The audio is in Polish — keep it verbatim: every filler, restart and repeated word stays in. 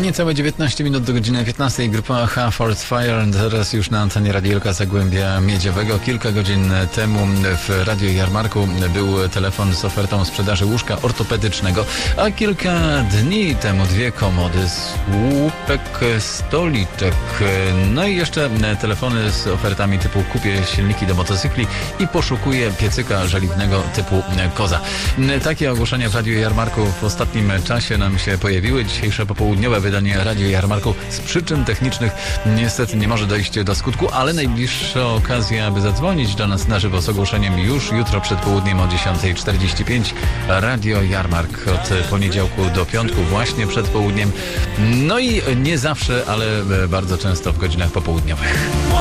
Niecałe dziewiętnaście minut do godziny piętnastej. Grupa H, Forest Fire, teraz już na antenie Radiolka Zagłębia Miedziowego. Kilka godzin temu w Radio Jarmarku był telefon z ofertą sprzedaży łóżka ortopedycznego, a kilka dni temu dwie komody, słupek, stoliczek, no i jeszcze telefony z ofertami typu kupię silniki do motocykli i poszukuję piecyka żeliwnego typu Koza. Takie ogłoszenia w Radio Jarmarku w ostatnim czasie nam się pojawiły. Dzisiejsze popołudniowe wydanie Radio Jarmarku z przyczyn technicznych niestety nie może dojść do skutku, ale najbliższa okazja, aby zadzwonić do nas na żywo z ogłoszeniem już jutro przed południem o dziesiąta czterdzieści pięć. Radio Jarmark od poniedziałku do piątku właśnie przed południem. No i nie zawsze, ale bardzo często w godzinach popołudniowych.